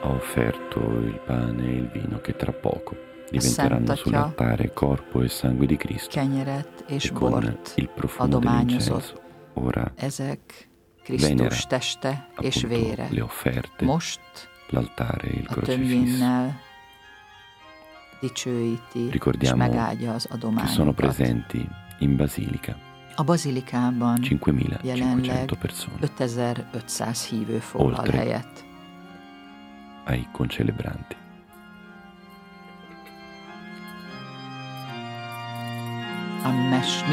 ha offerto il pane e il vino che tra poco diventeranno sull'altare corpo e sangue di Cristo, kenyeret és e con bort il profumo dell'incenso adományozott. ora Ezek venera Krisztus teste és appunto vére. le offerte, Most l'altare e il a crocifisso. tömjénnel dicsőíti és Ricordiamo megáldja az che sono adományokat. presenti in basilica A bazilikában 5.500 jelenleg persone, 5500 hívő foglal Oltre. helyet. ai concelebranti. A